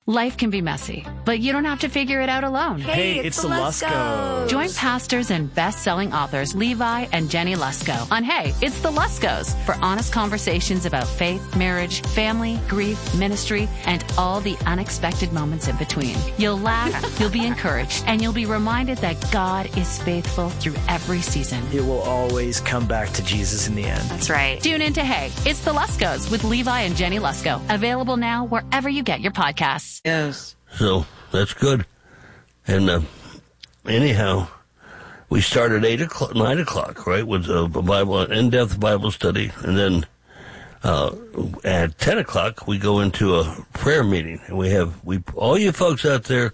Life can be messy, but you don't have to figure it out alone. Hey, it's the Luskos. Join pastors and best-selling authors Levi and Jenny Lusko on Hey, It's the Luskos for honest conversations about faith, marriage, family, grief, ministry, and all the unexpected moments in between. You'll laugh, you'll be encouraged, and you'll be reminded that God is faithful through every season. It will always come back to Jesus in the end. That's right. Tune in to Hey, It's the Luskos with Levi and Jenny Lusko. Available now wherever you get your podcasts. Yes. So that's good. And anyhow, we start at 9 o'clock, right, with a Bible, in-depth Bible study. And then at 10 o'clock, we go into a prayer meeting. And all you folks out there,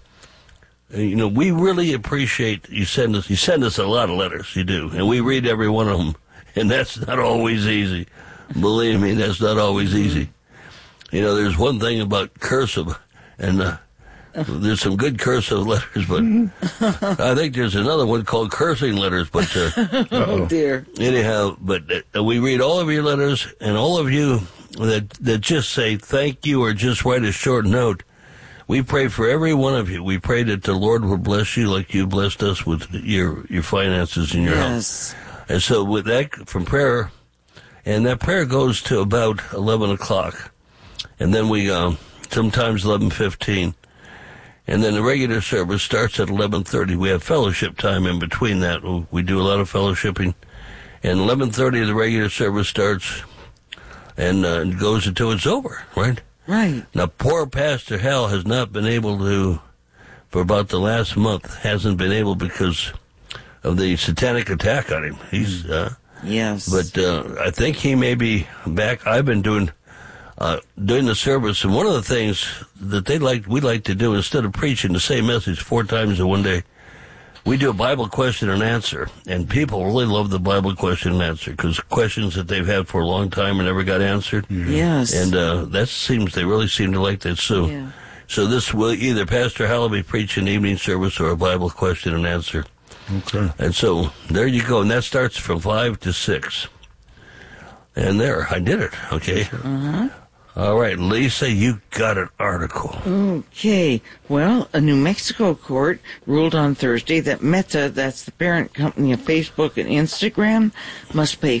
we really appreciate you send us a lot of letters. You do. And we read every one of them. And that's not always easy. Believe me, that's not always easy. There's one thing about cursive. And there's some good cursive letters, but I think there's another one called cursing letters. But oh dear. Anyhow, but we read all of your letters, and all of you that just say thank you or just write a short note. We pray for every one of you. We pray that the Lord will bless you like you blessed us with your finances and your health. And so with that, from prayer, and that prayer goes to about 11 o'clock, and then we sometimes 11:15, and then the regular service starts at 11:30. We have fellowship time in between that. We do a lot of fellowshipping, and 11:30 the regular service starts, and goes until it's over. Right. Right. Now, poor Pastor Hal has not been able to, for about the last month, hasn't been able because of the satanic attack on him. He's yes, but I think he may be back. I've been doing the service, and one of the things that we like to do, instead of preaching the same message 4 times in one day, we do a Bible question and answer, and people really love the Bible question and answer, because questions that they've had for a long time and never got answered. Yes. And they really seem to like that. So this will either Pastor Hal will be preaching evening service or a Bible question and answer. Okay. And so there you go, and that starts from 5 to 6. And there, I did it, okay? Uh-huh. All right, Lisa, you got an article. Okay. Well, a New Mexico court ruled on Thursday that Meta, that's the parent company of Facebook and Instagram, must pay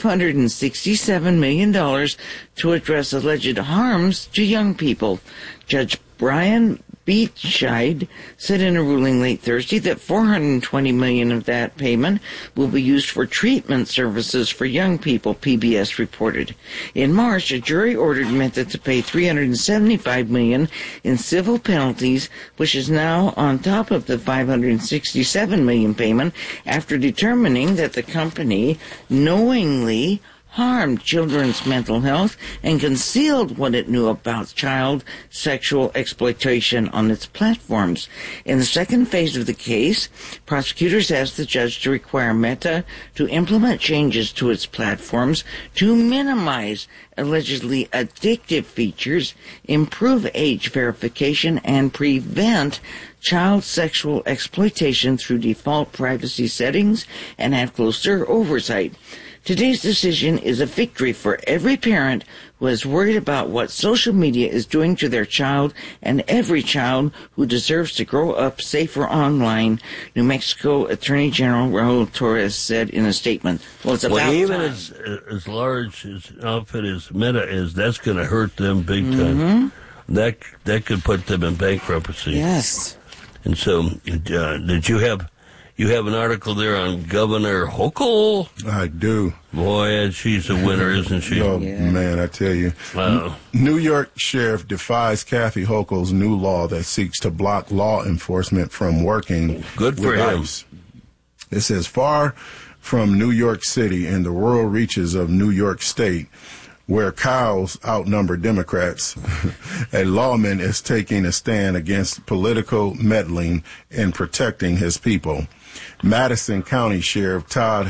$567 million to address alleged harms to young people. Judge Brian Beachside said in a ruling late Thursday that $420 million of that payment will be used for treatment services for young people, PBS reported. In March, a jury ordered Meta to pay $375 million in civil penalties, which is now on top of the $567 million payment after determining that the company knowingly harmed children's mental health and concealed what it knew about child sexual exploitation on its platforms. In the second phase of the case, prosecutors asked the judge to require Meta to implement changes to its platforms to minimize allegedly addictive features, improve age verification, and prevent child sexual exploitation through default privacy settings and have closer oversight. Today's decision is a victory for every parent who is worried about what social media is doing to their child and every child who deserves to grow up safer online, New Mexico Attorney General Raul Torres said in a statement. Well, it's about even time. as large as an outfit as Meta is, that's going to hurt them big time. That could put them in bankruptcy. Yes. And so, did you have an article there on Governor Hochul? I do. Boy, she's a winner, isn't she? Oh, man, I tell you. Wow. New York sheriff defies Kathy Hochul's new law that seeks to block law enforcement from working Good for with him. ICE. It says, far from New York City and the rural reaches of New York State, where cows outnumber Democrats, a lawman is taking a stand against political meddling in protecting his people. Madison County Sheriff Todd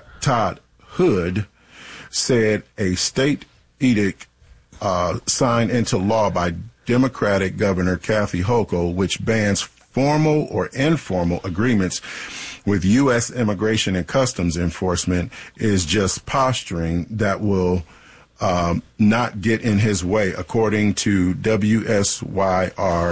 Hood said a state edict signed into law by Democratic Governor Kathy Hochul, which bans formal or informal agreements with U.S. Immigration and Customs Enforcement, is just posturing that will not get in his way, according to WSYR